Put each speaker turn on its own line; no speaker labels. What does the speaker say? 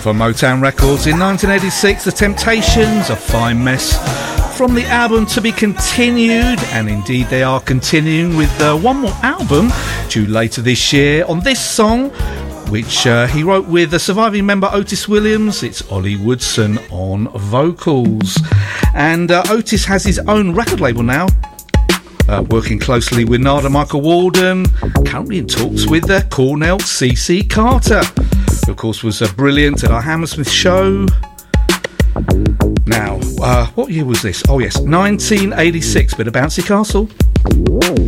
for Motown Records. In 1986, The Temptations, A Fine Mess, from the album To Be Continued, and indeed they are continuing with one more album due later this year. On this song, which he wrote with the surviving member Otis Williams, it's Ollie Woodson on vocals. And Otis has his own record label now, working closely with Nada Michael Walden, currently in talks with Cornell C.C. Carter, who of course was brilliant at our Hammersmith show. Now, what year was this? Oh yes, 1986, bit of Bouncy Castle.